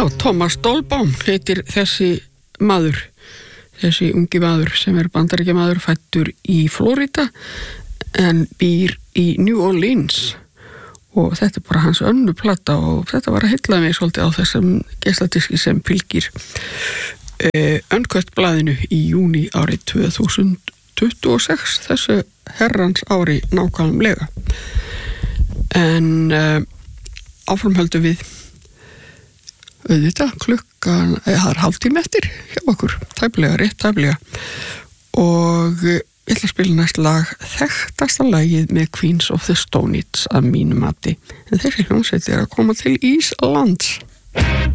Já, Thomas Dolbaum heitir þessi ungi maður sem bandaríkjamaður fæddur í Florida en býr í New Orleans og þetta bara hans önnu plata og þetta var að heilla mig svolítið á þessum geisladiski sem fylgir Uncut blaðinu í júní árið 2026 þessu herrans ári nákvæmlega en áframhöldum við auðvitað klukkan, það hálftími eftir hjá okkur, rétt tæplega og ég ætla að spila næst lag þekktasta lagið með Queens of the Stone Age að mínu mati en þessi hljómsveit að koma til Íslands